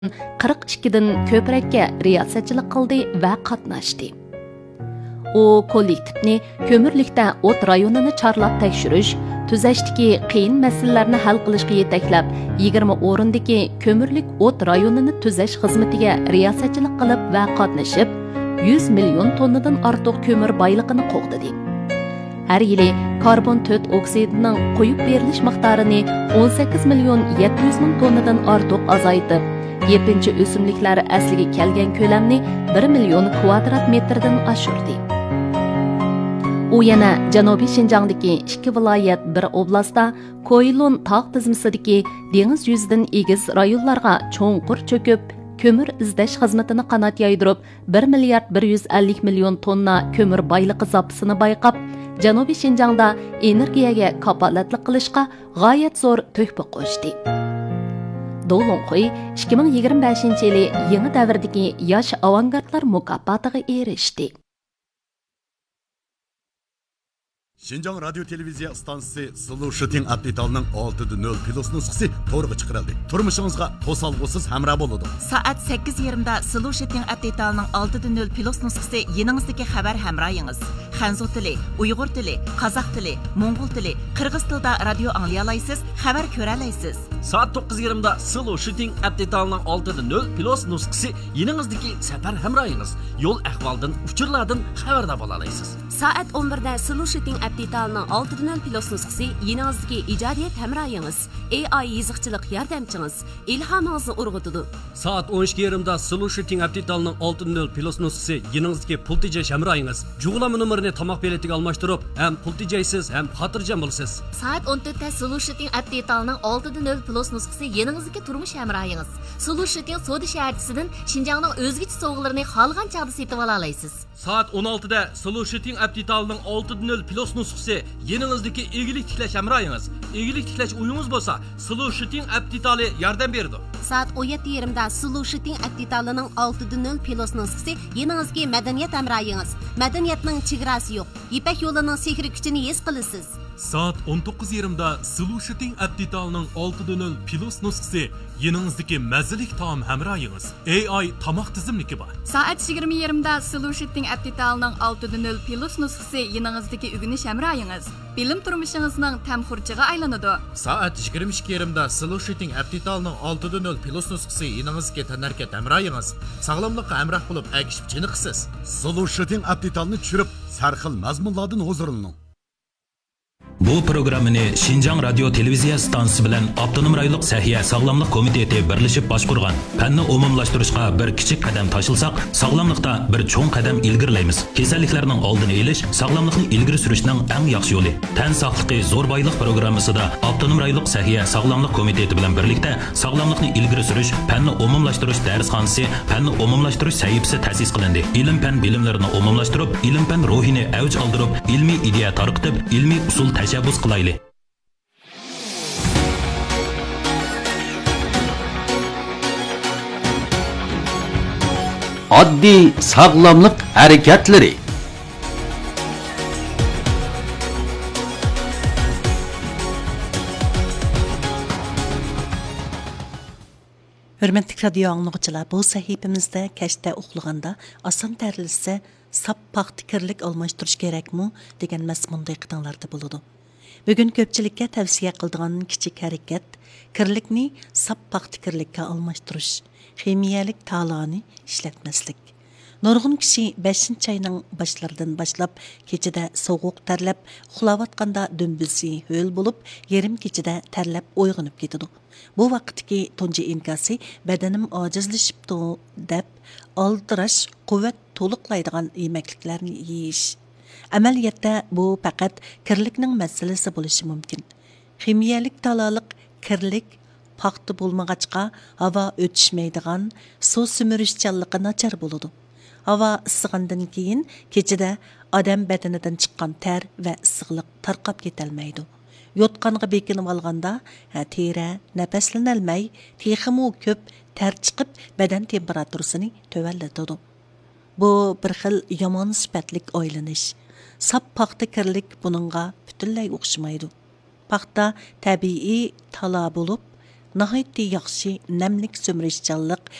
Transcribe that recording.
42 dan ko'prakka riyosatchilik qildi va qatnashdi. U kollektivni ko'mirlikda o't rayonini chorlab tekshirish, tuzashdagi qiyin masalalarni hal qilishga yetaklab, 20 o'rindagi ko'mirlik o't rayonini tuzash xizmatiga riyosatchilik qilib va qatnashib, 100 million tonnadan ortiq ko'mir boyligini qo'g'didi. Har yili karbon 4 oksidining qo'yib berilish miqdorini 18 million 700 ming tonnadan ortiq azaytib, yepinchi o'simliklar asliga kelgan ko'lamni 1 million kvadrat metrdan oshirdi. U yana Janubiy Shinjongdagi 2 viloyat, 1 oblastda Koilon tog' tizmasidagi dengiz yuzidan egiz rayonlarga cho'nqur cho'kib, ko'mir izlash xizmatini qanot yaydirib, 1 milliard 150 million tonna ko'mir boyligi zapasini bayqab, Janubiy Shinjongda energiyaga kapolatlik qilishga g'oyat zo'r tuhfa qo'shdi. Do'lonqo'y 2025-yili yangi davrdagi yosh avangardlar mukofotiga erishdi. Şinjan Radyo Televiziya stansiyasi Sulu Shooting Update'ning 6.0 plus nusxasi to'g'ri chiqarildi. Turmushingizga to'salg'usiz hamroh bo'ladi. Soat 8:20 da Sulu Shooting Update'ning 6.0 plus nusxasi yeningizdagi xabar hamrohingiz. Xanzu tili, Uyg'ur tili, Qozoq tili, Mo'ng'ul tili, Qirg'iz tilida radio anglaye olasiz, xabar ko'ra olasiz. Soat 9:20 da Sulu Shooting Update'ning 6.0 plus nusxasi yeningizdagi safar hamrohingiz. Yo'l ahvoldan, uchurlardan xabardor bo'la olasiz. Soat 11 da Sulu Shooting Update'ning 6.0 plus nusxasi yeningizdagi ijodiyat hamrohingiz, AI yiziqchilik yordamchingiz, ilhomingizni urg'utadi. Soat 12:20 da Sulu Shooting Update'ning 6.0 plus nusxasi yeningizdagi pul tejash hamrohingiz. Jug'lama numerini tomoq beletiga almashtirib, ham pul tejaysiz, ham xotirjam bo'lasiz. Soat 14 da Sulu Shooting Update'ning 6.0 plus nusxasi yeningizdagi turmush hamrohingiz. Sulu Shooting Soda shaharchisidan Shinjongning o'zgacha sovg'alarini xolgan chog'da setib ola olasiz. Soat 16 da Sulu Shooting Update'ning 6.0 plus nusxasi yeningizdagi egilik tiklash hamrohingiz. Egilik tiklash uyingiz bo'lsa, Sulu Shooting Update'li yordam beradi. Soat 17:20 da Sulu Shooting Update'ning 6.0 plus nusxasi yeningizdagi madaniyat hamrohingiz. Madaniyatning chegarasi yo'q. Ipak yo'lining sehri kuchini his qilasiz. Soat 19:20 da Sulu Shooting Update'ning 6.0 plus nusxasi yeningizdagi mazalik taom hamrohingiz. AI tomoq tizimligi bor. Soat 20:20 da Sulu Shooting Update'ning 6.0 plus nusxasi yeningizdagi o'rganish hamrohingiz. Bilim turmushingizning tamxurchiga aylanadi. Soat 22:20 da Sulu Shooting Update'ning 6.0 plus nusxasi yeningizdagi tanarkat hamrohingiz. Sog'lomlikqa hamroh bo'lib agishib chiniqsiz. Sulu Shooting Update'ni tushirib, sarxil mazmunlardan huzurlaning. Bu programmani Şinjan Radyo Televiziya stansiyasi bilan Avtonom rayonlik sahiya sog'lomlik komiteti birlashib boshqurgan. Fanni umumlashtirishga bir kichik qadam tashilsak, sog'lomlikda bir cho'ng qadam ilgirlaymiz. Kasalliklarning oldini olish sog'lomlikni ilgari surishning eng yaxshi yo'li. Tan sog'ligi zo'r boylik programmasida Avtonom rayonlik sahiya sog'lomlik komiteti bilan birlikda sog'lomlikni ilgari surish, fanni umumlashtirish darsxonasi, fanni umumlashtirish sahifasi ta'sis qilindi. Ilm-fan bilimlarini umumlashtirib, ilm-fan ruhini avj oldirib, ilmiy ideya tarqitib, ilmiy usul tashabbus qilayli. Oddiy sog'lomlik harakatlari. Hürmetli radio anlıqçılar, bu sahifimizde keşte uxlaganda asan tərilsə sap paxta kirlik almashtirish kerakmi degan mazmunda iqtinlarda bo'ladi. Bugun ko'pchilikka tavsiya qiladigan kichik harakat kirlikni sap paxta kirlikka almashtirish, ximiyalik taloni ishlatmaslik. Nurg'un kishi 5-oyning boshlaridan boshlab kechada sovuq tarlab, uxlayotganda dumbisi ho'l bo'lib, yarim kechada tarlab uyg'onib ketadi. Bu vaqtdagi tunji inkasi badanim ojizlashibdi deb aldirash, quvvat to'liqlaydigan yemekliklarni yeyish. Amaliyotda bu faqat kirlikning masalasi bo'lishi mumkin. Ximiyalik taloliq kirlik paxta bo'lmag'achqa havo o'tishmaydigan, suv sumirishchanligi nachar bo'ladi. Havo issigandan keyin kechada odam badanidan chiqqan ter va issiqlik tarqab ketolmaydi. Yotqanға bekinib olganda teri nafaslanolmay, texmu ko'p ter chiqib badan temperaturasini tövallatadi. Bu bir xil yomon sifatlik o'ylanish. Sap paxta kirlik buningga butunlay o'xshamaydi. Paxta tabiiy tala bo'lib, nihoyatda yaxshi namlik sömürüşchanlıq